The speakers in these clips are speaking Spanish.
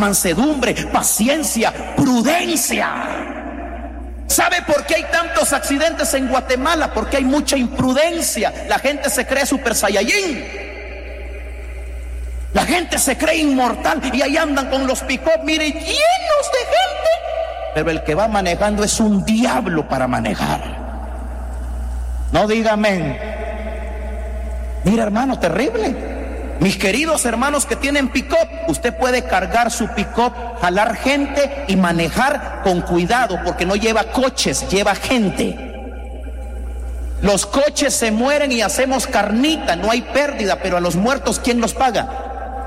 mansedumbre, paciencia, prudencia. ¿Sabe por qué hay tantos accidentes en Guatemala? Porque hay mucha imprudencia. La gente se cree super saiyajin. La gente se cree inmortal y ahí andan con los pick-up, mire, llenos de gente. Pero el que va manejando es un diablo para manejar. No diga amén. Mira, hermano, terrible. Mis queridos hermanos que tienen pick-up, usted puede cargar su pick-up, jalar gente y manejar con cuidado, porque no lleva coches, lleva gente. Los coches se mueren y hacemos carnita, no hay pérdida, pero a los muertos, ¿quién los paga?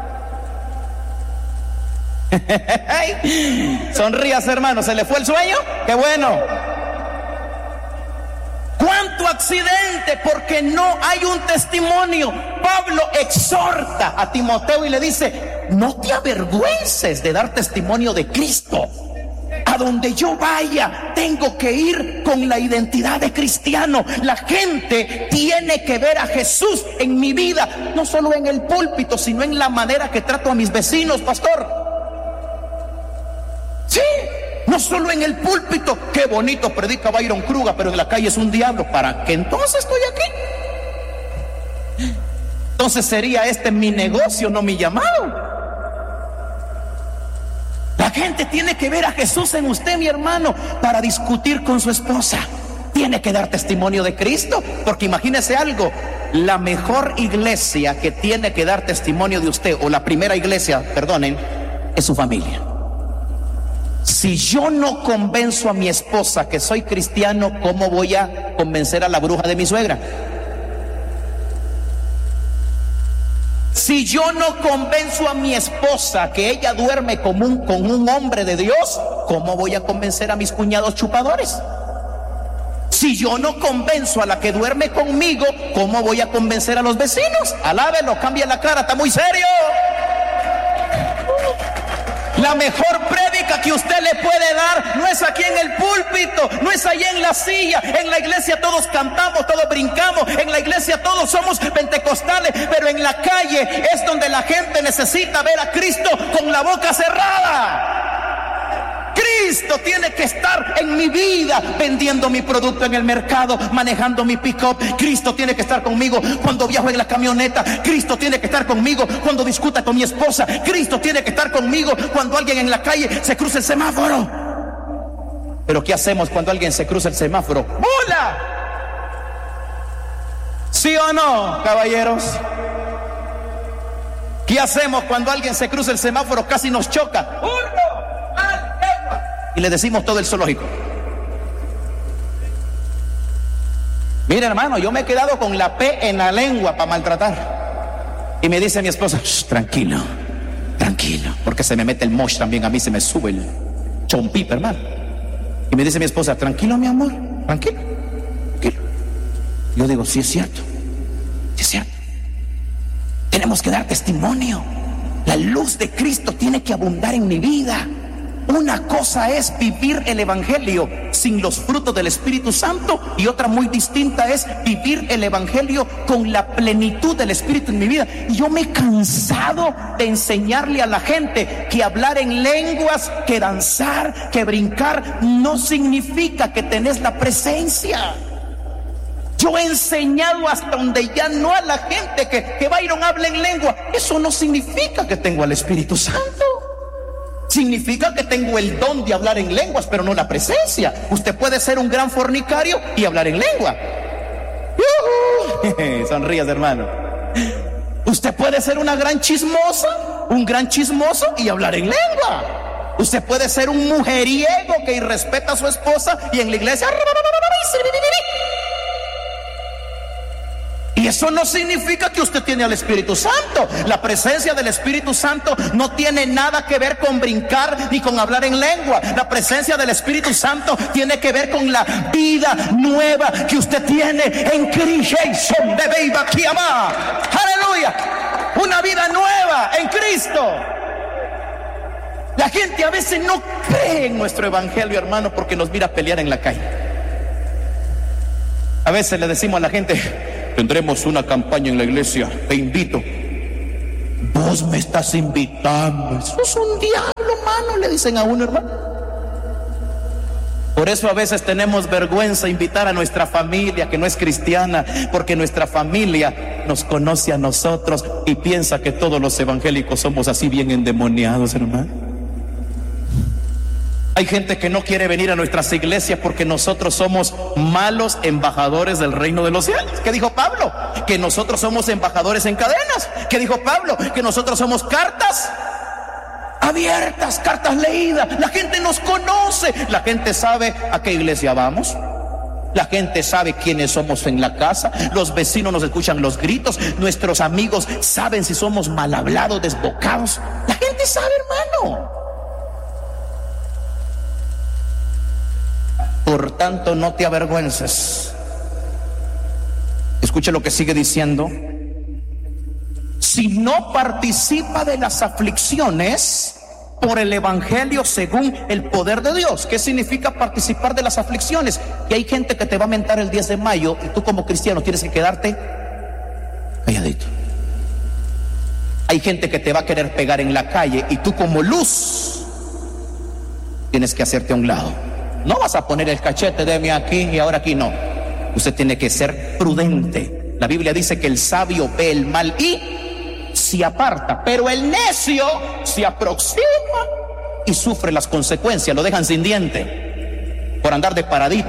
Sonríase, hermano, ¿se le fue el sueño? ¡Qué bueno! ¿Cuánto accidente? Porque no hay un testimonio. Pablo exhorta a Timoteo y le dice: no te avergüences de dar testimonio de Cristo. A donde yo vaya, tengo que ir con la identidad de cristiano. La gente tiene que ver a Jesús en mi vida, no solo en el púlpito, sino en la manera que trato a mis vecinos, pastor. Sí. No solo en el púlpito, qué bonito predica Byron Kruger, pero en la calle es un diablo. ¿Para qué entonces estoy aquí? Entonces sería este mi negocio, no mi llamado. La gente tiene que ver a Jesús en usted, mi hermano, para discutir con su esposa. Tiene que dar testimonio de Cristo, porque imagínese algo: la mejor iglesia que tiene que dar testimonio de usted, o la primera iglesia, perdonen, es su familia. Si yo no convenzo a mi esposa que soy cristiano, ¿cómo voy a convencer a la bruja de mi suegra? Si yo no convenzo a mi esposa que ella duerme con un hombre de Dios, ¿cómo voy a convencer a mis cuñados chupadores? Si yo no convenzo a la que duerme conmigo, ¿cómo voy a convencer a los vecinos? Alábelo, cambie la cara, está muy serio. La mejor prédica que usted le puede dar no es aquí en el púlpito, no es ahí en la silla. En la iglesia todos cantamos, todos brincamos, en la iglesia todos somos pentecostales, pero en la calle es donde la gente necesita ver a Cristo con la boca cerrada. Cristo tiene que estar en mi vida, vendiendo mi producto en el mercado, manejando mi pick-up. Cristo tiene que estar conmigo cuando viajo en la camioneta. Cristo tiene que estar conmigo cuando discuta con mi esposa. Cristo tiene que estar conmigo cuando alguien en la calle se cruza el semáforo. Pero ¿qué hacemos cuando alguien se cruza el semáforo? ¡Bula! ¿Sí o no, caballeros? ¿Qué hacemos cuando alguien se cruza el semáforo, casi nos choca? Y le decimos todo el zoológico. Mira, hermano, yo me he quedado con la P en la lengua para maltratar. Y me dice mi esposa: tranquilo, tranquilo, porque se me mete el mosh también, a mí se me sube el chompipa, hermano. Y me dice mi esposa: tranquilo, mi amor, tranquilo, tranquilo. Yo digo: sí es cierto, sí es cierto. Tenemos que dar testimonio. La luz de Cristo tiene que abundar en mi vida. Una cosa es vivir el evangelio sin los frutos del Espíritu Santo, y otra muy distinta es vivir el evangelio con la plenitud del Espíritu en mi vida. Y yo me he cansado de enseñarle a la gente que hablar en lenguas, que danzar, que brincar no significa que tenés la presencia. Yo he enseñado hasta donde ya no a la gente que Byron habla en lengua. Eso no significa que tengo al Espíritu Santo. Significa que tengo el don de hablar en lenguas, pero no la presencia. Usted puede ser un gran fornicario y hablar en lengua. Sonrías, hermano. Usted puede ser una gran chismosa, un gran chismoso y hablar en lengua. Usted puede ser un mujeriego que irrespeta a su esposa y en la iglesia. Y eso no significa que usted tiene al Espíritu Santo. La presencia del Espíritu Santo no tiene nada que ver con brincar ni con hablar en lengua. La presencia del Espíritu Santo tiene que ver con la vida nueva que usted tiene en Cristo. Aleluya. Una vida nueva en Cristo. La gente a veces no cree en nuestro evangelio, hermano, porque nos mira pelear en la calle. A veces le decimos a la gente: tendremos una campaña en la iglesia, te invito. Vos me estás invitando. Eso es un diablo. diablo, mano, le dicen a uno, hermano. Por eso a veces tenemos vergüenza invitar a nuestra familia que no es cristiana, porque nuestra familia nos conoce a nosotros y piensa que todos los evangélicos somos así bien endemoniados, hermano. Hay gente que no quiere venir a nuestras iglesias porque nosotros somos malos embajadores del reino de los cielos. ¿Qué dijo Pablo? Que nosotros somos embajadores en cadenas. ¿Qué dijo Pablo? Que nosotros somos cartas abiertas, cartas leídas. La gente nos conoce. La gente sabe a qué iglesia vamos. La gente sabe quiénes somos en la casa. Los vecinos nos escuchan los gritos. Nuestros amigos saben si somos mal hablados, desbocados. La gente sabe, hermano. Por tanto, no te avergüences. Escuche lo que sigue diciendo. Si no participa de las aflicciones por el evangelio según el poder de Dios. ¿Qué significa participar de las aflicciones? Que hay gente que te va a mentar el 10 de mayo y tú como cristiano tienes que quedarte calladito. Hay gente que te va a querer pegar en la calle y tú como luz tienes que hacerte a un lado. No vas a poner el cachete, deme aquí y ahora aquí, no. Usted tiene que ser prudente. La Biblia dice que el sabio ve el mal y se aparta, pero el necio se aproxima y sufre las consecuencias, lo dejan sin diente por andar de paradito.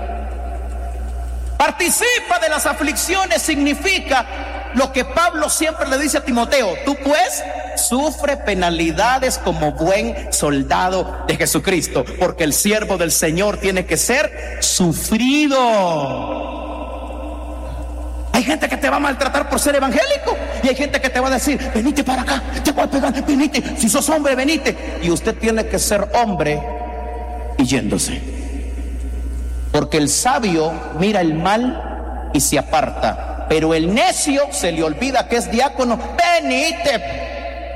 Participa de las aflicciones significa lo que Pablo siempre le dice a Timoteo: tú pues sufre penalidades como buen soldado de Jesucristo, porque el siervo del Señor tiene que ser sufrido. Hay gente que te va a maltratar por ser evangélico y hay gente que te va a decir: venite para acá, te voy a pegar, venite, si sos hombre, venite. Y usted tiene que ser hombre y yéndose, porque el sabio mira el mal y se aparta, pero el necio se le olvida que es diácono. Venite.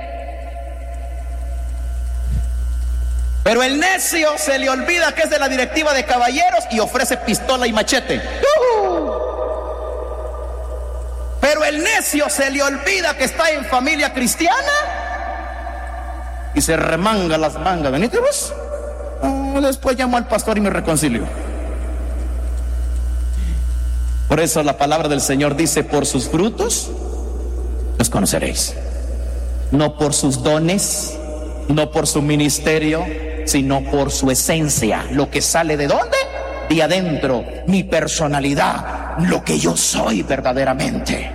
Pero el necio se le olvida que es de la directiva de caballeros y ofrece pistola y machete. Pero el necio se le olvida que está en familia cristiana y se remanga las mangas. Venite vos. Después llamo al pastor y me reconcilio. Por eso la palabra del Señor dice: por sus frutos los conoceréis. No por sus dones, no por su ministerio, sino por su esencia. Lo que sale de ¿dónde? De adentro. Mi personalidad, lo que yo soy verdaderamente.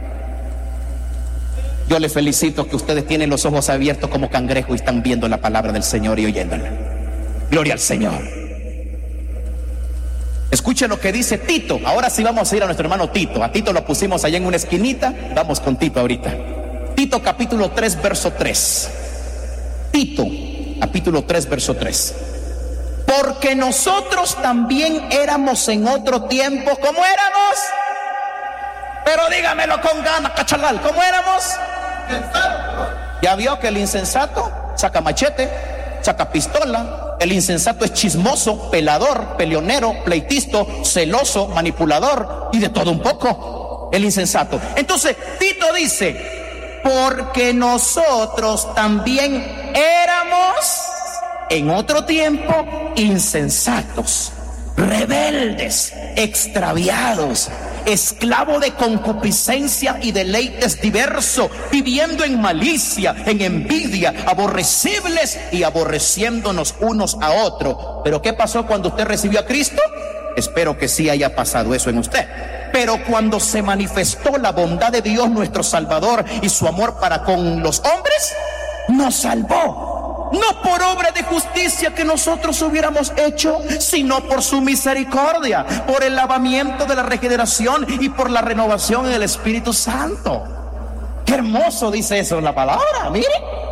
Yo les felicito que ustedes tienen los ojos abiertos como cangrejo y están viendo la palabra del Señor y oyéndola. Gloria al Señor. Escuchen lo que dice Tito. Ahora sí vamos a ir a nuestro hermano Tito. A Tito lo pusimos allá en una esquinita. Vamos con Tito ahorita. Tito capítulo 3 verso 3. Tito capítulo 3 verso 3. Porque nosotros también éramos en otro tiempo. ¿Cómo éramos? Pero dígamelo con ganas, cachalal. ¿Cómo éramos? Ya vio que el insensato saca machete, saca pistola. El insensato es chismoso, pelador, peleonero, pleitisto, celoso, manipulador y de todo un poco. El insensato. Entonces Tito dice: porque nosotros también éramos en otro tiempo insensatos, rebeldes, extraviados, esclavo de concupiscencia y deleites diversos, viviendo en malicia, en envidia, aborrecibles y aborreciéndonos unos a otros. Pero ¿qué pasó cuando usted recibió a Cristo? Espero que sí haya pasado eso en usted. Pero cuando se manifestó la bondad de Dios nuestro Salvador y su amor para con los hombres, nos salvó. No por obra de justicia que nosotros hubiéramos hecho, sino por su misericordia, por el lavamiento de la regeneración y por la renovación en el Espíritu Santo. Qué hermoso dice eso en la palabra, mire.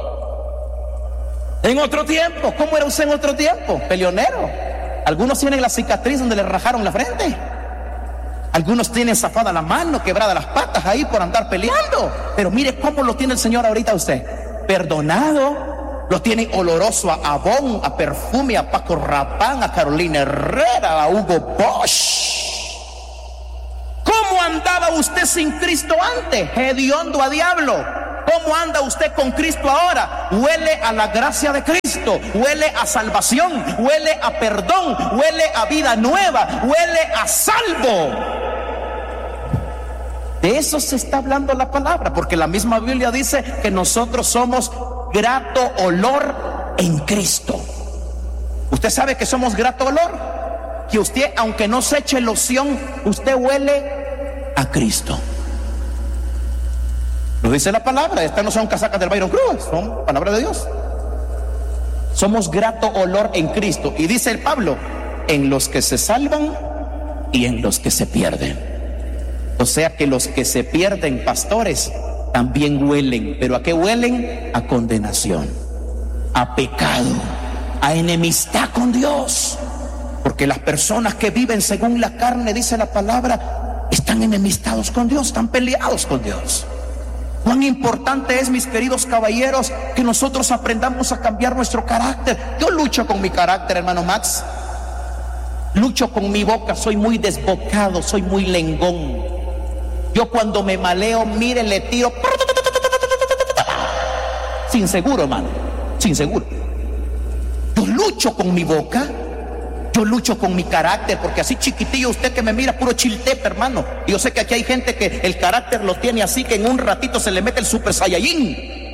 En otro tiempo, ¿cómo era usted en otro tiempo? Peleonero. Algunos tienen la cicatriz donde le rajaron la frente. Algunos tienen zafada la mano, quebrada las patas ahí por andar peleando. Pero mire cómo lo tiene el Señor ahorita usted. Perdonado. Lo tiene oloroso a Avon, a perfume, a Paco Rabanne, a Carolina Herrera, a Hugo Bosch. ¿Cómo andaba usted sin Cristo antes? Hediondo a diablo. ¿Cómo anda usted con Cristo ahora? Huele a la gracia de Cristo, huele a salvación, huele a perdón, huele a vida nueva, huele a salvo. De eso se está hablando la palabra, porque la misma Biblia dice que nosotros somos grato olor en Cristo. ¿Usted sabe que somos grato olor? Que usted, aunque no se eche loción, usted huele a Cristo. Lo dice la palabra. Estas no son casacas del Byron Cruz, son palabras de Dios. Somos grato olor en Cristo. Y dice el Pablo, en los que se salvan y en los que se pierden. O sea que los que se pierden, pastores, también huelen. ¿Pero a qué huelen? A condenación, a pecado, a enemistad con Dios. Porque las personas que viven según la carne, dice la palabra, están enemistados con Dios, están peleados con Dios. Cuán importante es, mis queridos caballeros, que nosotros aprendamos a cambiar nuestro carácter. Yo lucho con mi carácter, hermano Max. Lucho con mi boca, soy muy desbocado, soy muy lengón. Yo cuando me maleo, mire, le tiro sin seguro, hermano, sin seguro. Yo lucho con mi boca. Yo lucho con mi carácter, porque así chiquitillo usted que me mira, puro chiltepe, hermano. Y yo sé que aquí hay gente que el carácter lo tiene así, que en un ratito se le mete el super saiyajin.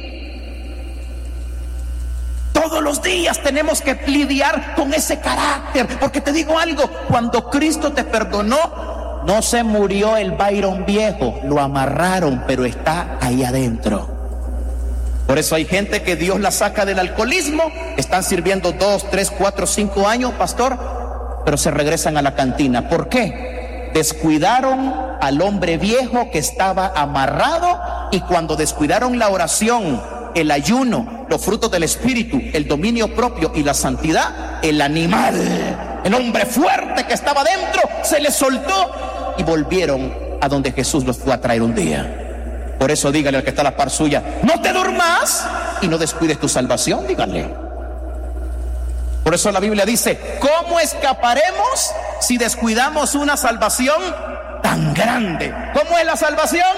Todos los días tenemos que lidiar con ese carácter, porque te digo algo, cuando Cristo te perdonó, no se murió el Byron viejo, lo amarraron, pero está ahí adentro. Por eso hay gente que Dios la saca del alcoholismo, están sirviendo 2, 3, 4, 5 años, pastor, pero se regresan a la cantina. ¿Por qué? Descuidaron al hombre viejo que estaba amarrado, y cuando descuidaron la oración, el ayuno, los frutos del Espíritu, el dominio propio y la santidad, el animal, el hombre fuerte que estaba dentro, se les soltó y volvieron a donde Jesús los fue a traer un día. Por eso dígale al que está a la par suya, no te durmas y no descuides tu salvación, dígale. Por eso la Biblia dice, ¿cómo escaparemos si descuidamos una salvación tan grande? ¿Cómo es la salvación?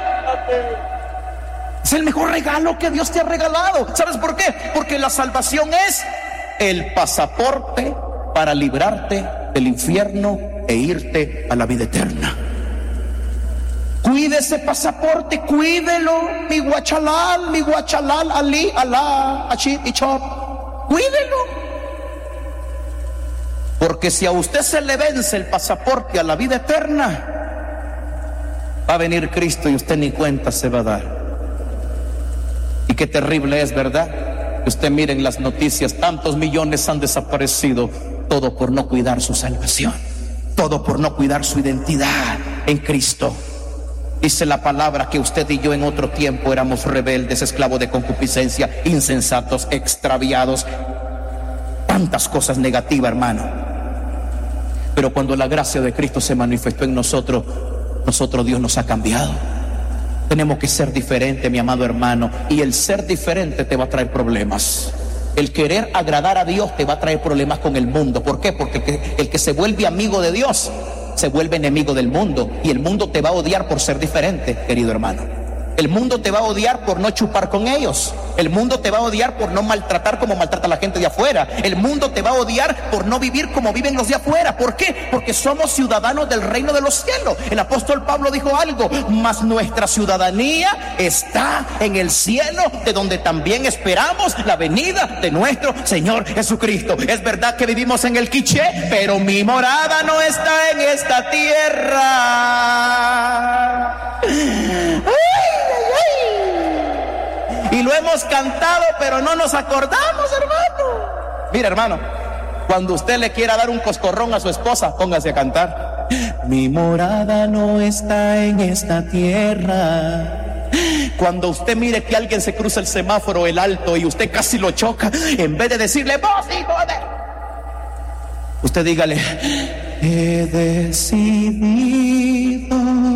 Es el mejor regalo que Dios te ha regalado. ¿Sabes por qué? Porque la salvación es el pasaporte para librarte del infierno e irte a la vida eterna. Cuide ese pasaporte, cuídelo, mi guachalal, ali, alá, achit y chop. Cuídelo. Porque si a usted se le vence el pasaporte a la vida eterna, va a venir Cristo y usted ni cuenta se va a dar. Y qué terrible es, ¿verdad? Que usted mire en las noticias, tantos millones han desaparecido, todo por no cuidar su salvación, todo por no cuidar su identidad en Cristo. Dice la palabra que usted y yo en otro tiempo éramos rebeldes, esclavos de concupiscencia, insensatos, extraviados, tantas cosas negativas, hermano. Pero cuando la gracia de Cristo se manifestó en nosotros, Dios nos ha cambiado. Tenemos que ser diferentes, mi amado hermano, y el ser diferente te va a traer problemas. El querer agradar a Dios te va a traer problemas con el mundo. ¿Por qué? Porque el que se vuelve amigo de Dios se vuelve enemigo del mundo, y el mundo te va a odiar por ser diferente, querido hermano. El mundo te va a odiar por no chupar con ellos. El mundo te va a odiar por no maltratar como maltrata la gente de afuera. El mundo te va a odiar por no vivir como viven los de afuera. ¿Por qué? Porque somos ciudadanos del reino de los cielos. El apóstol Pablo dijo algo, mas nuestra ciudadanía está en el cielo, de donde también esperamos la venida de nuestro Señor Jesucristo. Es verdad que vivimos en el quiché, pero mi morada no está en esta tierra. Y lo hemos cantado, pero no nos acordamos, hermano. Mira, hermano, cuando usted le quiera dar un coscorrón a su esposa, póngase a cantar. Mi morada no está en esta tierra. Cuando usted mire que alguien se cruza el semáforo, el alto, y usted casi lo choca, en vez de decirle, vos hijo de... usted dígale, he decidido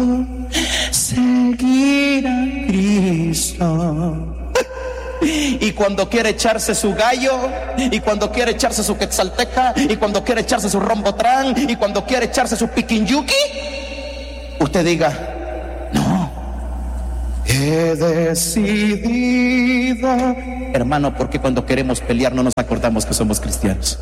seguir a Cristo. Y cuando quiere echarse su gallo, y cuando quiere echarse su quetzalteca, y cuando quiere echarse su rombotrán, y cuando quiere echarse su piquinyuki, usted diga, no, he he decidido. Hermano, ¿por qué cuando queremos pelear no nos acordamos que somos cristianos?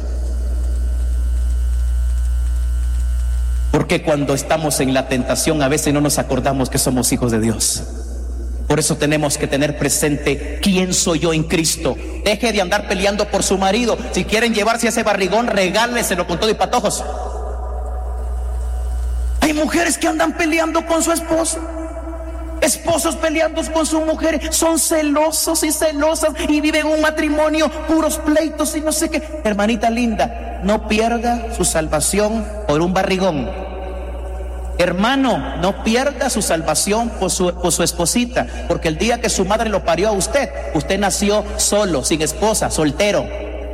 ¿Por qué cuando estamos en la tentación a veces no nos acordamos que somos hijos de Dios? Por eso tenemos que tener presente quién soy yo en Cristo. Deje de andar peleando por su marido. Si quieren llevarse a ese barrigón, regáleselo con todo y patojos. Hay mujeres que andan peleando con su esposo, esposos peleando con su mujer, son celosos y celosas y viven un matrimonio, puros pleitos y no sé qué. Hermanita linda, no pierda su salvación por un barrigón. Hermano, no pierda su salvación por su esposita, porque el día que su madre lo parió a usted, usted nació solo, sin esposa, soltero.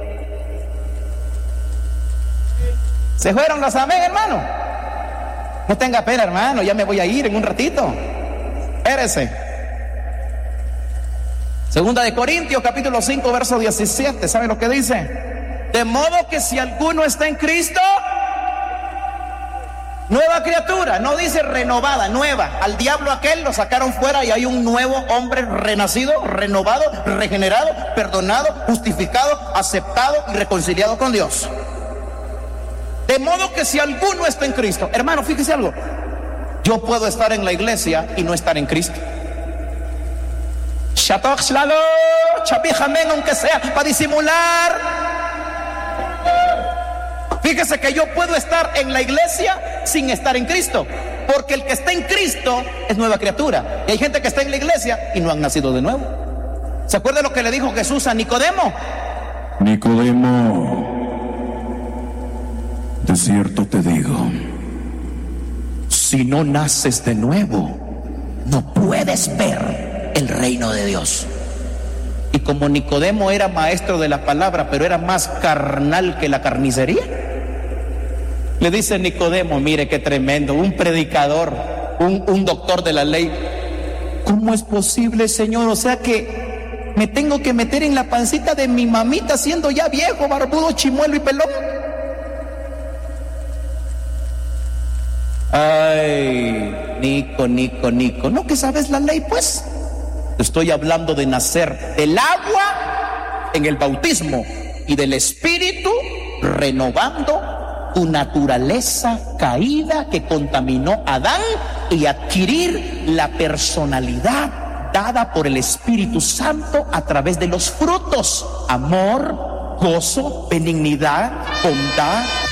¿Se fueron los amén, hermano? No tenga pena, hermano, ya me voy a ir en un ratito. Espérese. Segunda de Corintios, capítulo 5, verso 17. ¿Sabe lo que dice? De modo que si alguno está en Cristo, nueva criatura. No dice renovada, nueva. Al diablo aquel lo sacaron fuera y hay un nuevo hombre renacido, renovado, regenerado, perdonado, justificado, aceptado y reconciliado con Dios. De modo que si alguno está en Cristo, hermano, fíjese algo. Yo puedo estar en la iglesia y no estar en Cristo. Aunque sea para disimular. Fíjese que yo puedo estar en la iglesia sin estar en Cristo, porque el que está en Cristo es nueva criatura. Y hay gente que está en la iglesia y no han nacido de nuevo. ¿Se acuerda lo que le dijo Jesús a Nicodemo? Nicodemo, de cierto te digo, si no naces de nuevo, no puedes ver el reino de Dios. Y como Nicodemo era maestro de la palabra, pero era más carnal que la carnicería, le dice Nicodemo, mire qué tremendo, un predicador, un doctor de la ley. ¿Cómo es posible, Señor? O sea que me tengo que meter en la pancita de mi mamita siendo ya viejo, barbudo, chimuelo y pelón. Ay, Nico, ¿no que sabes la ley, pues? Estoy hablando de nacer del agua en el bautismo y del Espíritu, renovando tu naturaleza caída que contaminó a Adán y adquirir la personalidad dada por el Espíritu Santo a través de los frutos: amor, gozo, benignidad, bondad,